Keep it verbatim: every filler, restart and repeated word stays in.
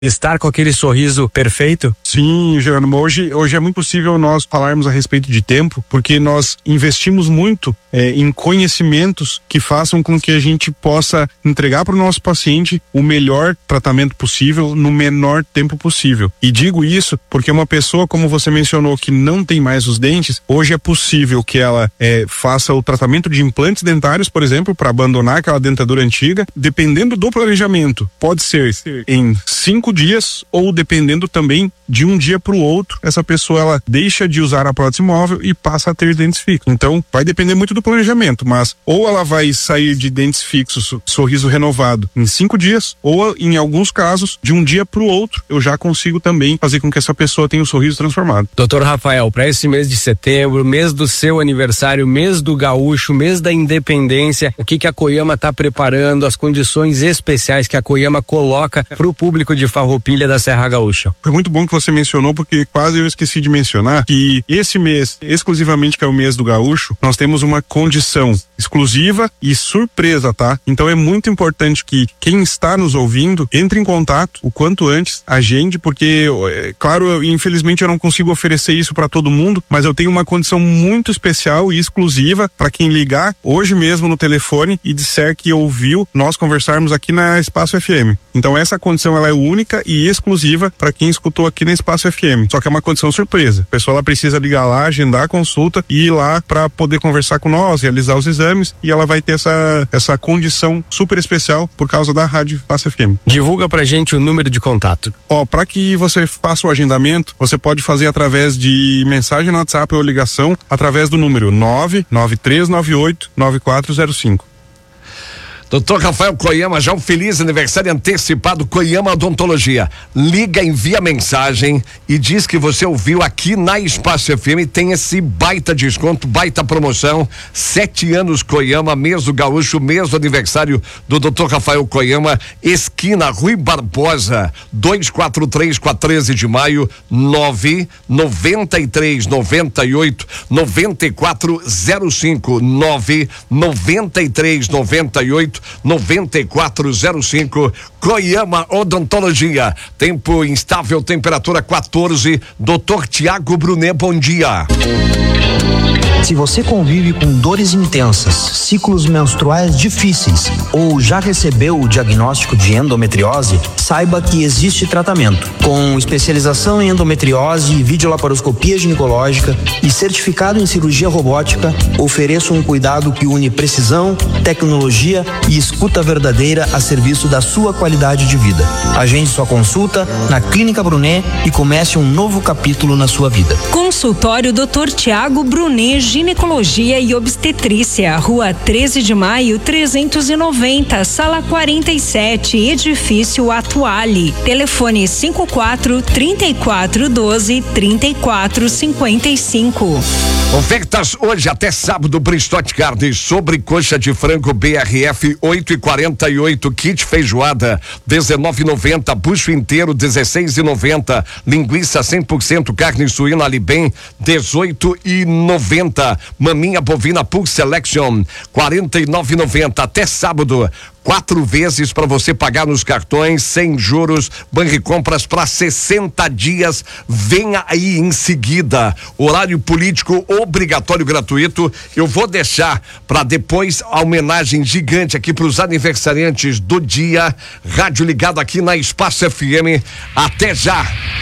estar com aquele sorriso perfeito? Sim, Jerônimo, hoje, hoje é muito possível nós falarmos a respeito de tempo, porque nós investimos muito é, em conhecimentos que façam com que a gente possa entregar para o nosso paciente o melhor tratamento possível no menor tempo possível. E digo isso porque uma pessoa, como você mencionou, que não tem mais os dentes, hoje é possível que ela é, faça o tratamento de implantes dentários, por exemplo, para abandonar aquela dentadura antiga, dependendo do planejamento. Pode ser em cinco dias ou dependendo também de um dia para o outro, essa pessoa ela deixa de usar a prótese móvel e passa a ter dentes fixos. Então vai depender muito do planejamento, mas ou ela vai sair de dentes fixos, sorriso renovado, em cinco dias, ou em alguns casos, de um dia para o outro, eu já consigo também fazer com que essa pessoa tenha o sorriso transformado. Doutor Rafael, para esse mês de setembro, mês do seu aniversário, mês do gaúcho, mês da independência, o que que a Koyama está preparando, as condições especiais que a Koyama coloca para o público de Farroupilha da Serra Gaúcha? Foi muito bom que você mencionou, porque quase eu esqueci de mencionar que esse mês, exclusivamente que é o mês do gaúcho, nós temos uma condição exclusiva e surpresa, tá? Então é muito importante que quem está nos ouvindo entre em contato o quanto antes, agende, porque, é, claro, eu, infelizmente eu não consigo oferecer isso para todo mundo, mas eu tenho uma condição muito especial e exclusiva para quem ligar hoje mesmo no telefone e disser que ouviu nós conversarmos aqui na Espaço F M. Então essa condição ela é única e exclusiva para quem escutou aqui na Espaço F M. Só que é uma condição surpresa. A pessoa ela precisa ligar lá, agendar a consulta e ir lá para poder conversar com nós, realizar os exames, e ela vai ter essa, essa condição super especial por causa da Rádio Espaço F M. Divulga pra gente o número de contato. Ó, para que você faça o agendamento, você pode fazer através de mensagem no WhatsApp ou ligação através do número nove nove três nove oito nove quatro zero cinco. Doutor Rafael Koyama, já um feliz aniversário antecipado, Koyama Odontologia. Liga, envia mensagem e diz que você ouviu aqui na Espaço F M, tem esse baita desconto, baita promoção, sete anos Koyama, mês do gaúcho, mês do aniversário do doutor Rafael Koyama, esquina Rui Barbosa, dois quatro três com a treze de maio, nove noventa e três noventa e oito noventa e quatro zero cinco, nove noventa e três noventa e oito noventa e quatro zero cinco. Koyama Odontologia. Tempo instável, temperatura quatorze. doutor Tiago Brunet, bom dia. Se você convive com dores intensas, ciclos menstruais difíceis ou já recebeu o diagnóstico de endometriose, saiba que existe tratamento. Com especialização em endometriose, videolaparoscopia ginecológica e certificado em cirurgia robótica, ofereço um cuidado que une precisão, tecnologia e escuta verdadeira a serviço da sua qualidade de vida. Agende sua consulta na Clínica Brunet e comece um novo capítulo na sua vida. Consultório doutor Tiago Brunet, Ginecologia e Obstetrícia, Rua treze de maio, trezentos e noventa, Sala quarenta e sete, Edifício Atuale. Telefone cinco quatro, trinta e quatro, doze, trinta e quatro, cinquenta e cinco. Ofertas hoje até sábado, Bristote Carne, sobrecoxa de frango B R F oito e quarenta e oito, kit feijoada dezenove e noventa, bucho inteiro dezesseis e noventa, linguiça cem por cento carne suína Alibem dezoito e noventa, maminha bovina Pulse Selection quarenta e nove e noventa, até sábado. Quatro vezes para você pagar nos cartões, sem juros, Banricompras para sessenta dias. Venha aí em seguida. Horário político obrigatório gratuito. Eu vou deixar para depois a homenagem gigante aqui para os aniversariantes do dia. Rádio ligado aqui na Espaço F M. Até já.